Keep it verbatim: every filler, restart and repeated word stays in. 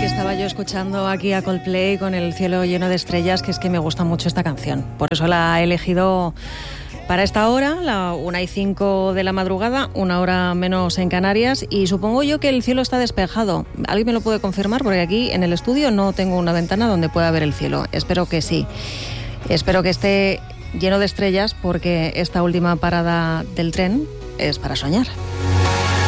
que estaba yo escuchando aquí a Coldplay con El cielo lleno de estrellas, que es que me gusta mucho esta canción. Por eso la he elegido para esta hora, la una y cinco de la madrugada, una hora menos en Canarias, y supongo yo que el cielo está despejado. ¿Alguien me lo puede confirmar? Porque aquí en el estudio no tengo una ventana donde pueda ver el cielo. Espero que sí. Espero que esté lleno de estrellas, porque esta última parada del tren es para soñar.